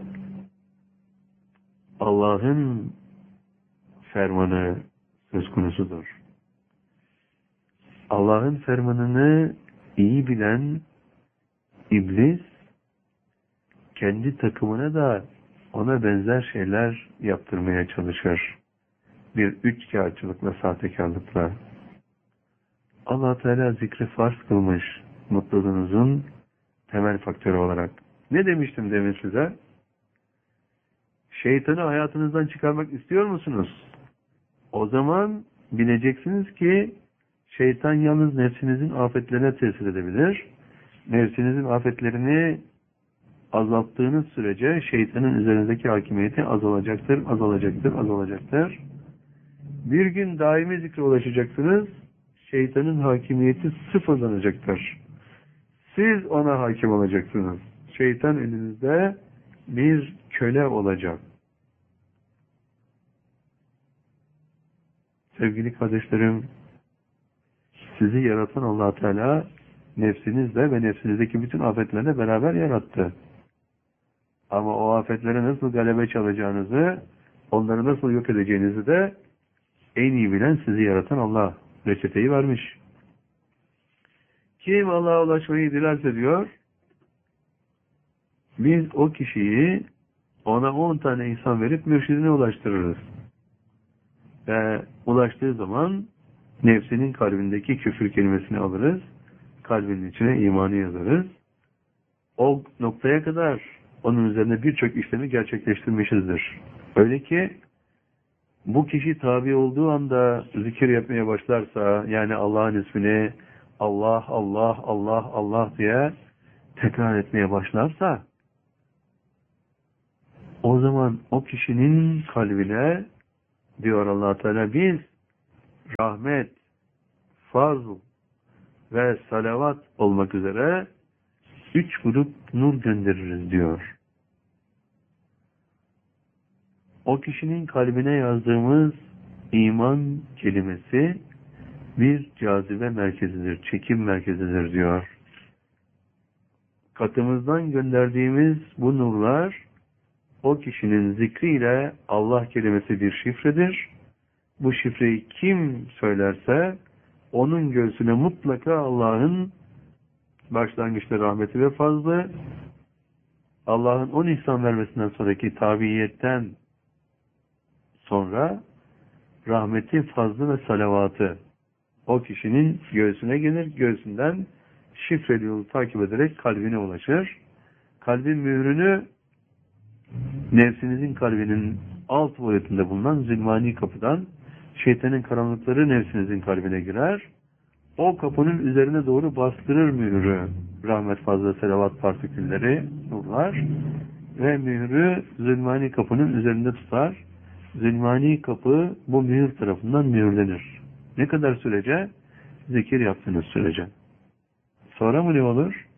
Allah'ın fermanı söz konusudur. Allah'ın fermanını iyi bilen iblis kendi takımına da ona benzer şeyler yaptırmaya çalışır. Bir üçkağıtçılıkla, sahtekarlıkla. Allah Teala zikri farz kılmış mutluluğunuzun temel faktörü olarak. Ne demiştim demin size? Şeytanı hayatınızdan çıkarmak istiyor musunuz? O zaman bileceksiniz ki şeytan yalnız nefsinizin afetlerine tesir edebilir. Nefsinizin afetlerini azalttığınız sürece şeytanın üzerindeki hakimiyeti azalacaktır, azalacaktır, azalacaktır. Bir gün daimi zikre ulaşacaksınız, şeytanın hakimiyeti sıfırlanacaktır. Siz ona hakim olacaksınız. Şeytan elinizde bir köle olacak. Sevgili kardeşlerim, sizi yaratan Allah Teala nefsinizle ve nefsinizdeki bütün afetlerle beraber yarattı. Ama o afetlere nasıl galebe çalacağınızı, onları nasıl yok edeceğinizi de en iyi bilen sizi yaratan Allah reçeteyi vermiş. Kim Allah'a ulaşmayı dilerse diyor, biz o kişiyi ona on tane insan verip mürşidine ulaştırırız. Ve ulaştığı zaman nefsinin kalbindeki küfür kelimesini alırız, kalbinin içine imanı yazarız. O noktaya kadar onun üzerine birçok işlemi gerçekleştirmişizdir. Öyle ki bu kişi tabi olduğu anda zikir yapmaya başlarsa, yani Allah'ın ismini Allah, Allah, Allah, Allah diye tekrar etmeye başlarsa, o zaman o kişinin kalbine diyor Allah Teala biz rahmet, fazl ve salavat olmak üzere üç grup nur göndeririz diyor. O kişinin kalbine yazdığımız iman kelimesi bir cazibe merkezidir, çekim merkezidir diyor. Katımızdan gönderdiğimiz bu nurlar o kişinin zikriyle Allah kelimesi bir şifredir. Bu şifreyi kim söylerse onun göğsüne mutlaka Allah'ın başlangıçta rahmeti ve fazlı, Allah'ın on ihsan vermesinden sonraki tabiiyetten sonra rahmeti, fazlı ve salavatı o kişinin göğsüne gelir. Göğsünden şifreli yolu takip ederek kalbine ulaşır. Kalbin mührünü nefsinizin kalbinin alt boyutunda bulunan zilmani kapıdan şeytanın karanlıkları nefsinizin kalbine girer. O kapının üzerine doğru bastırır mührü. Rahmet, fazla, selavat partikülleri, nurlar ve mührü zilmani kapının üzerinde tutar. Zilmani kapı bu mühür tarafından mühürlenir. Ne kadar sürece? Zikir yaptığınız sürece. Sonra mı ne olur?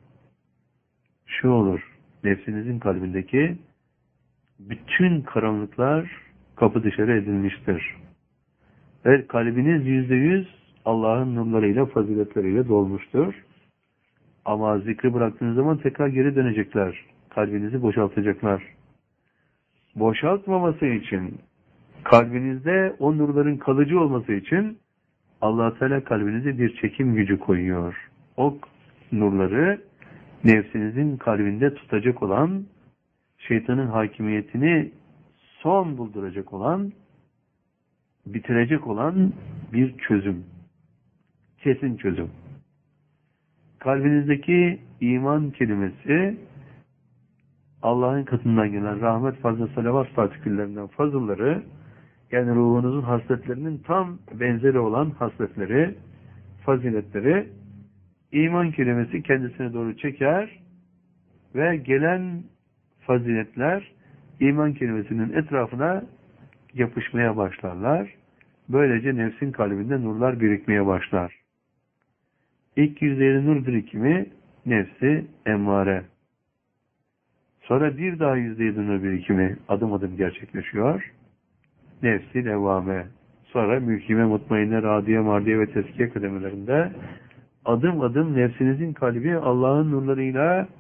Şu olur. Nefsinizin kalbindeki bütün karanlıklar kapı dışarı edilmiştir. Ve kalbiniz yüzde yüz Allah'ın nurlarıyla, faziletleriyle dolmuştur. Ama zikri bıraktığınız zaman tekrar geri dönecekler. Kalbinizi boşaltacaklar. Boşaltmaması için, kalbinizde o nurların kalıcı olması için Allah Teala kalbinize bir çekim gücü koyuyor. O nurları nefsinizin kalbinde tutacak olan, şeytanın hakimiyetini son bulduracak olan, bitirecek olan bir çözüm. Kesin çözüm. Kalbinizdeki iman kelimesi Allah'ın katından gelen rahmet, fazla, salavat partiküllerinden fazlaları, yani ruhunuzun hasletlerinin tam benzeri olan hasletleri, faziletleri, iman kelimesi kendisine doğru çeker ve gelen faziletler iman kelimesinin etrafına yapışmaya başlarlar. Böylece nefsin kalbinde nurlar birikmeye başlar. İlk yüzdeli nur birikimi nefsi emmare. Sonra bir daha yüzdeli nur birikimi adım adım gerçekleşiyor. Nefsi levvame. Sonra mülkime, mutmainne, radiye, mardiye ve teskiye kademelerinde adım adım nefsinizin kalbi Allah'ın nurlarıyla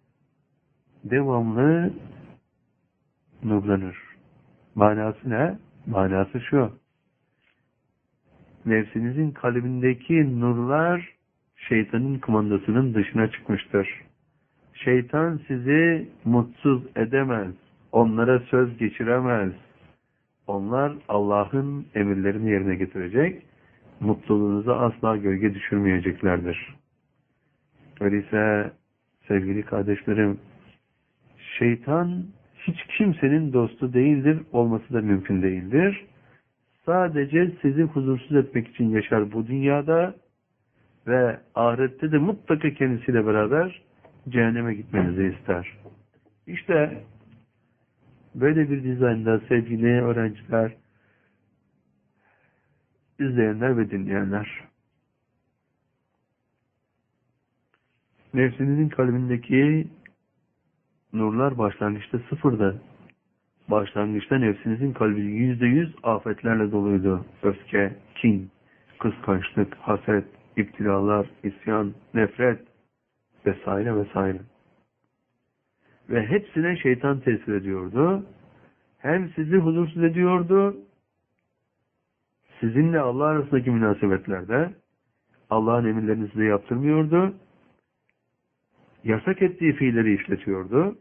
devamlı nurlanır. Manası ne? Manası şu. Nefsinizin kalbindeki nurlar şeytanın kumandasının dışına çıkmıştır. Şeytan sizi mutsuz edemez. Onlara söz geçiremez. Onlar Allah'ın emirlerini yerine getirecek. Mutluluğunuza asla gölge düşürmeyeceklerdir. Öyleyse sevgili kardeşlerim, şeytan hiç kimsenin dostu değildir, olması da mümkün değildir. Sadece sizi huzursuz etmek için yaşar bu dünyada ve ahirette de mutlaka kendisiyle beraber cehenneme gitmenizi ister. İşte böyle bir dizaynda sevgili öğrenciler, izleyenler ve dinleyenler, nefsinizin kalbindeki nurlar başlangıçta sıfırda. Başlangıçta nefsinizin kalbi yüzde yüz afetlerle doluydu. Öfke, kin, kıskançlık, haset, iptilalar, isyan, nefret vesaire vesaire. Ve hepsine şeytan tesir ediyordu. Hem sizi huzursuz ediyordu, sizinle Allah arasındaki münasebetlerde Allah'ın emirlerini size yaptırmıyordu, yasak ettiği fiilleri işletiyordu.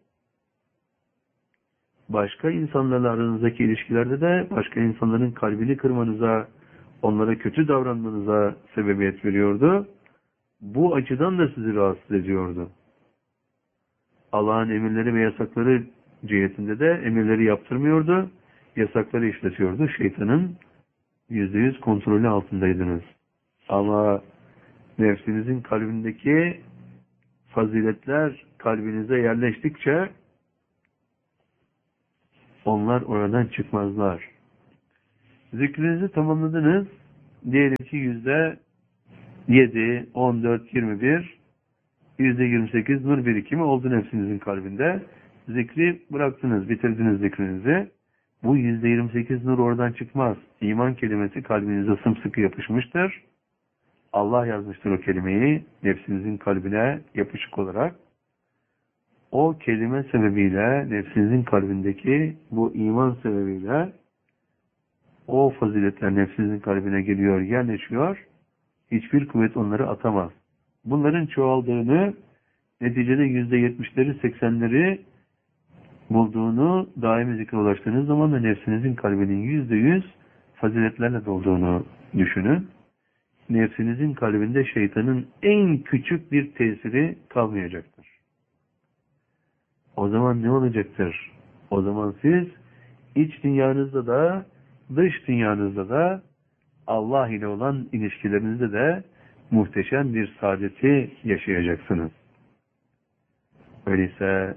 Başka insanlarla aranızdaki ilişkilerde de başka insanların kalbini kırmanıza, onlara kötü davranmanıza sebebiyet veriyordu. Bu açıdan da sizi rahatsız ediyordu. Allah'ın emirleri ve yasakları cihetinde de emirleri yaptırmıyordu, yasakları işletiyordu. Şeytanın yüzde yüz kontrolü altındaydınız. Ama nefsinizin kalbindeki faziletler kalbinize yerleştikçe onlar oradan çıkmazlar. Zikrinizi tamamladınız. Diyelim ki yüzde yedi, on dört, yirmi bir, yüzde yirmi sekiz nur birikimi oldu nefsinizin kalbinde. Zikri bıraktınız, bitirdiniz zikrinizi. Bu yüzde yirmi sekiz nur oradan çıkmaz. İman kelimesi kalbinize sımsıkı yapışmıştır. Allah yazmıştır o kelimeyi nefsinizin kalbine yapışık olarak. O kelime sebebiyle nefsinizin kalbindeki bu iman sebebiyle o faziletler nefsinizin kalbine geliyor, yerleşiyor. Hiçbir kuvvet onları atamaz. Bunların çoğaldığını, neticede yüzde yetmişleri, seksenleri bulduğunu, daimi zikre ulaştığınız zaman da nefsinizin kalbinin yüzde yüz faziletlerle dolduğunu düşünün. Nefsinizin kalbinde şeytanın en küçük bir tesiri kalmayacaktır. O zaman ne olacaktır? O zaman siz iç dünyanızda da, dış dünyanızda da, Allah ile olan ilişkilerinizde de muhteşem bir saadeti yaşayacaksınız. Öyleyse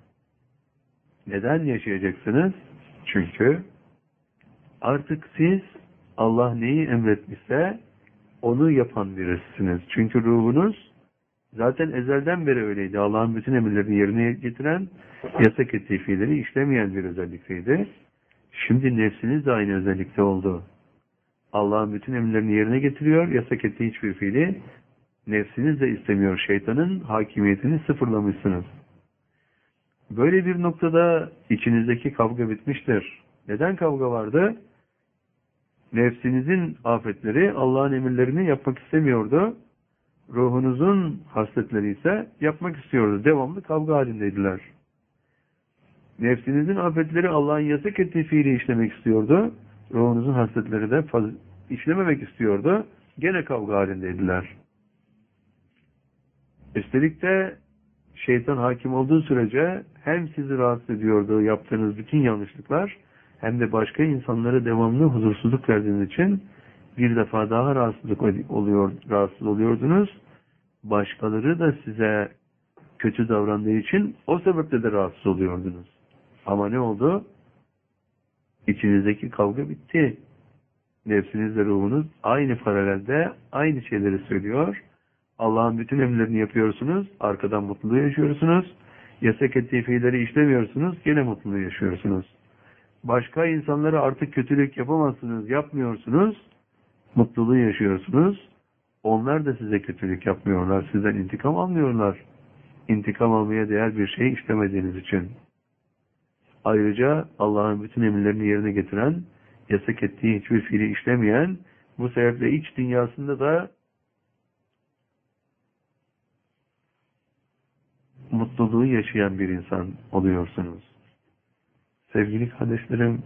neden yaşayacaksınız? Çünkü artık siz Allah neyi emretmişse onu yapan birisiniz. Çünkü ruhunuz zaten ezelden beri öyleydi. Allah'ın bütün emirlerini yerine getiren, yasak ettiği fiilleri işlemeyen bir özellikteydi. Şimdi nefsiniz de aynı özellikte oldu. Allah'ın bütün emirlerini yerine getiriyor, yasak ettiği hiçbir fiili nefsiniz de istemiyor. Şeytanın hakimiyetini sıfırlamışsınız. Böyle bir noktada içinizdeki kavga bitmiştir. Neden kavga vardı? Nefsinizin afetleri Allah'ın emirlerini yapmak istemiyordu. Ruhunuzun hasletleri ise yapmak istiyordu. Devamlı kavga halindeydiler. Nefsinizin afetleri Allah'ın yasak ettiği fiili işlemek istiyordu. Ruhunuzun hasletleri de işlememek istiyordu. Gene kavga halindeydiler. Üstelik de şeytan hakim olduğu sürece hem sizi rahatsız ediyordu yaptığınız bütün yanlışlıklar, hem de başka insanlara devamlı huzursuzluk verdiğiniz için bir defa daha rahatsızlık oluyor, rahatsız oluyordunuz. Başkaları da size kötü davrandığı için o sebeple de rahatsız oluyordunuz. Ama ne oldu? İçinizdeki kavga bitti. Nefsinizle ruhunuz aynı paralelde aynı şeyleri söylüyor. Allah'ın bütün emirlerini yapıyorsunuz. Arkadan mutluluğu yaşıyorsunuz. Yasak ettiği fiilleri işlemiyorsunuz. Gene mutluluğu yaşıyorsunuz. Başka insanlara artık kötülük yapamazsınız, yapmıyorsunuz. Mutluluğu yaşıyorsunuz. Onlar da size kötülük yapmıyorlar. Sizden intikam almıyorlar. İntikam almaya değer bir şey işlemediğiniz için. Ayrıca Allah'ın bütün emirlerini yerine getiren, yasak ettiği hiçbir fiili işlemeyen, bu sebeple iç dünyasında da mutluluğu yaşayan bir insan oluyorsunuz. Sevgili kardeşlerim,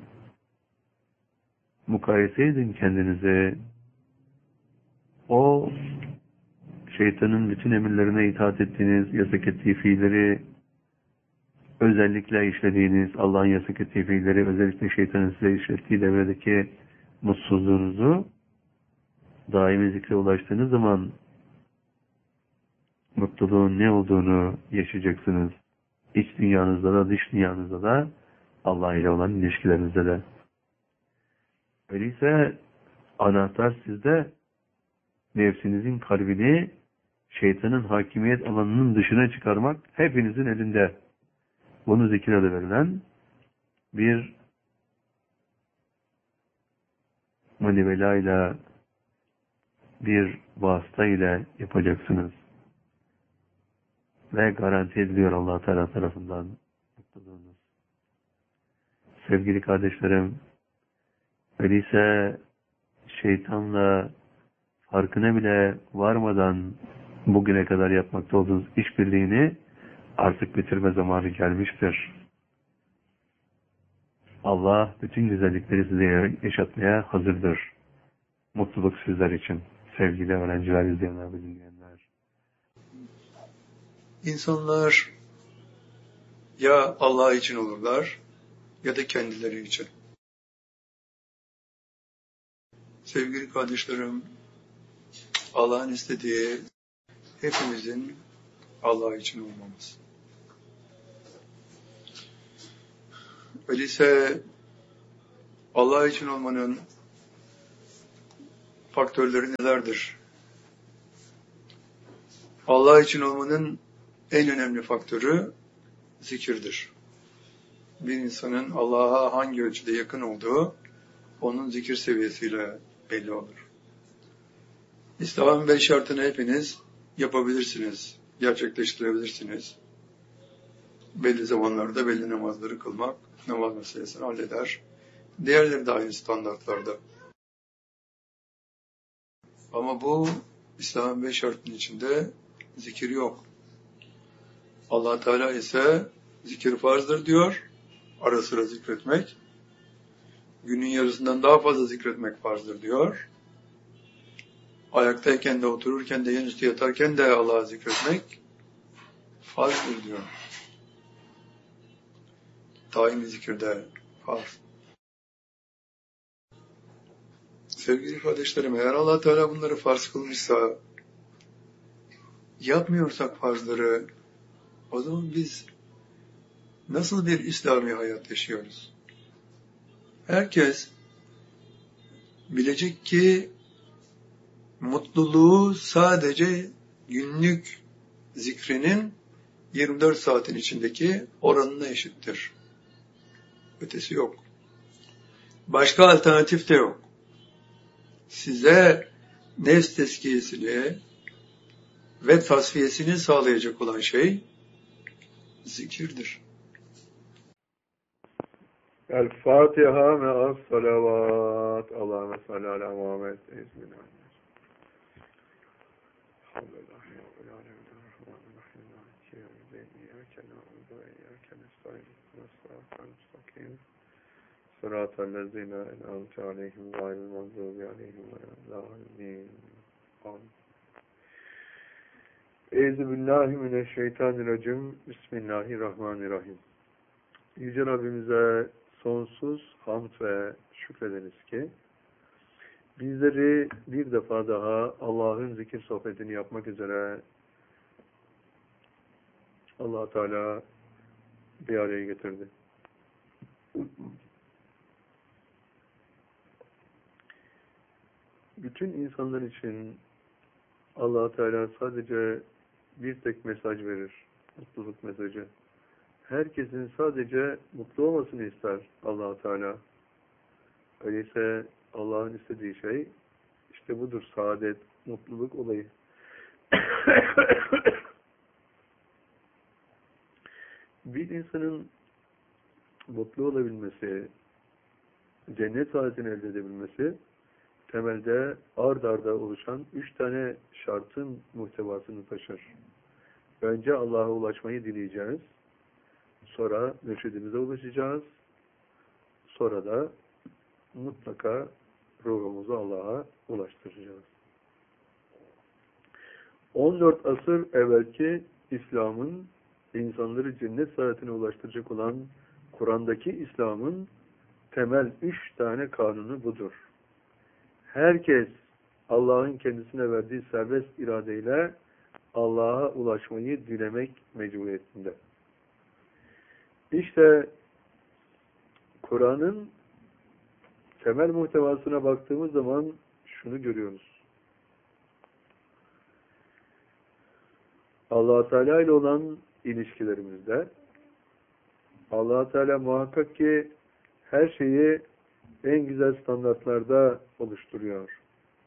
mukayese edin kendinize. O şeytanın bütün emirlerine itaat ettiğiniz, yasak ettiği fiilleri özellikle işlediğiniz, Allah'ın yasak ettiği fiilleri özellikle şeytanın size işlettiği devredeki mutsuzluğunuzu daimi zikre ulaştığınız zaman mutluluğun ne olduğunu yaşayacaksınız. İç dünyanızda da dış dünyanızda da Allah ile olan ilişkilerinizde de. Öyleyse anahtar sizde, nefsinizin kalbini şeytanın hakimiyet alanının dışına çıkarmak hepinizin elinde. Bunu zikir adı verilen bir manivela ile, bir vasıta ile yapacaksınız. Ve garanti ediliyor Allah Teala tarafından mutluluğunuz. Sevgili kardeşlerim, öyleyse şeytanla farkına bile varmadan bugüne kadar yapmakta olduğunuz işbirliğini artık bitirme zamanı gelmiştir. Allah bütün güzellikleri size yaşatmaya hazırdır. Mutluluk sizler için. Sevgili öğrenciler, izleyenler ve dinleyenler. İnsanlar ya Allah için olurlar ya da kendileri için. Sevgili kardeşlerim, Allah'ın istediği hepimizin Allah için olmamız. Öyleyse Allah için olmanın faktörleri nelerdir? Allah için olmanın en önemli faktörü zikirdir. Bir insanın Allah'a hangi ölçüde yakın olduğu onun zikir seviyesiyle belli olur. İslam'ın beş şartını hepiniz yapabilirsiniz, gerçekleştirebilirsiniz. Belli zamanlarda belli namazları kılmak namaz meselesini halleder. Diğerleri de aynı standartlarda. Ama bu İslam'ın beş şartının içinde zikir yok. Allah Teala ise zikir farzdır diyor. Ara sıra zikretmek. Günün yarısından daha fazla zikretmek farzdır diyor. Ayaktayken de, otururken de, yanüstü yatarken de Allah'ı zikretmek farzdır diyor. Daimi zikirde farz. Sevgili kardeşlerim, eğer Allah Teala bunları farz kılmışsa, yapmıyorsak farzları, o zaman biz nasıl bir İslami hayat yaşıyoruz? Herkes bilecek ki mutluluğu sadece günlük zikrinin yirmi dört saatin içindeki oranına eşittir. Ötesi yok. Başka alternatif de yok. Size nefs tezkiyesini ve tasfiyesini sağlayacak olan şey zikirdir. El Fatiha ve as salavat. Allahümme salli ala Muhammed. Bismillah. Sıratallezine en'amte aleyhim gayril mağdubi aleyhim ve lâ'allîn. Amin. Euzubillahimineşşeytanirracim. Bismillahirrahmanirrahim. Yüce Rabbimize sonsuz hamd ve şükrederiz ki bizleri bir defa daha Allah'ın zikir sohbetini yapmak üzere Allah Teala bir araya getirdi. Bütün insanlar için Allah Teala sadece bir tek mesaj verir. Mutluluk mesajı. Herkesin sadece mutlu olmasını ister Allah Teala. Öyleyse Allah'ın istediği şey işte budur. Saadet, mutluluk olayı. Bir insanın mutlu olabilmesi, cennet saadetini elde edebilmesi temelde ard arda oluşan üç tane şartın muhtevasını taşır. Önce Allah'a ulaşmayı dileyeceğiz. Sonra mürşidimize ulaşacağız. Sonra da mutlaka ruhumuzu Allah'a ulaştıracağız. on dört asır evvelki İslam'ın insanları cennet saadetine ulaştıracak olan Kur'an'daki İslam'ın temel üç tane kanunu budur. Herkes Allah'ın kendisine verdiği serbest iradeyle Allah'a ulaşmayı dilemek mecburiyetinde. İşte Kur'an'ın temel muhtevasına baktığımız zaman şunu görüyoruz. Allah Teala ile olan ilişkilerimizde Allah Teala muhakkak ki her şeyi en güzel standartlarda oluşturuyor.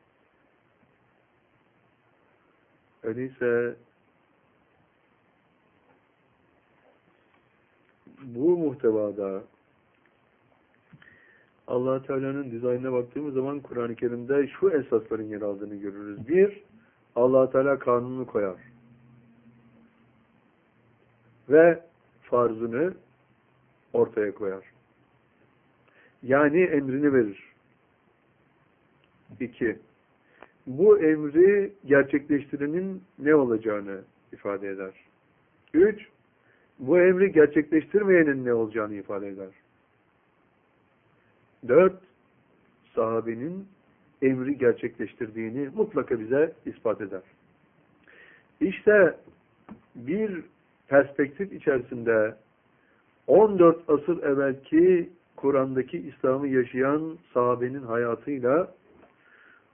Öyleyse bu muhtevada Allah Teala'nın dizaynına baktığımız zaman Kur'an-ı Kerim'de şu esasların yer aldığını görürüz. Bir, Allah Teala kanununu koyar. Ve farzını ortaya koyar. Yani emrini verir. İki, bu emri gerçekleştirenin ne olacağını ifade eder. Üç, bu emri gerçekleştirmeyenin ne olacağını ifade eder. Dört, sahabenin emri gerçekleştirdiğini mutlaka bize ispat eder. İşte bir perspektif içerisinde on dört asır evvelki Kur'an'daki İslam'ı yaşayan sahabenin hayatıyla